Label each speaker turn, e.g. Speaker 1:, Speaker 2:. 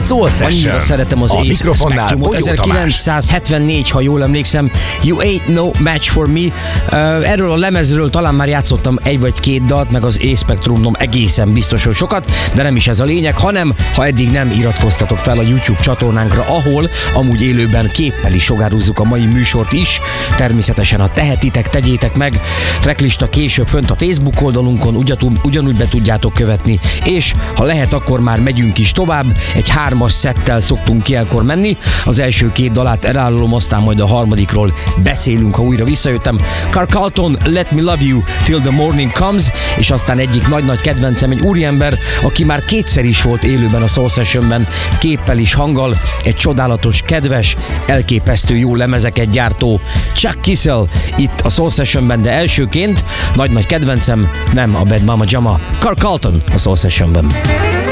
Speaker 1: Soul Session.
Speaker 2: Annyira szeretem az
Speaker 1: a
Speaker 2: Ace
Speaker 1: mikrofonnál
Speaker 2: Spectrumot.
Speaker 1: Bolyó Tamás.
Speaker 2: 1974, ha jól emlékszem, You Ain't No Match For Me. Erről a lemezről talán már játszottam egy vagy két dalt, meg az Ace Spectrumom egészen biztos, hogy sokat, de nem is ez a lényeg, hanem ha eddig nem iratkoztatok fel a YouTube csatornánkra, ahol amúgy élőben képpel is sugárúzzuk a mai műsort is. Természetesen, ha tehetitek, tegyétek meg. Tracklista később fönt a Facebook oldalunkon, ugyanúgy be tudjátok követni, és ha lehet, akkor már megyünk is tovább. Egy 3-as szettel szoktunk ilyenkor menni. Az első 2 dalát elárulom, aztán majd a harmadikról beszélünk, ha újra visszajöttem. Carlton, Let Me Love You Till The Morning Comes, és aztán egyik nagy-nagy kedvencem, egy úriember, aki már 2-szer is volt élőben a Soul Sessionben, képpel is, hanggal, egy csodálatos, kedves, elképesztő jó lemezeket gyártó Chuck Kissel itt a Soul Sessionben, de elsőként nagy-nagy kedvencem, nem a Bad Mama Jama, Carlton a Soul Sessionben.